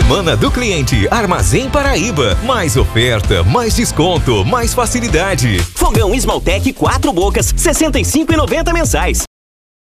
Semana do Cliente Armazém Paraíba. Mais oferta, mais desconto, mais facilidade. Fogão Esmaltec 4 bocas, R$ 65,90 mensais.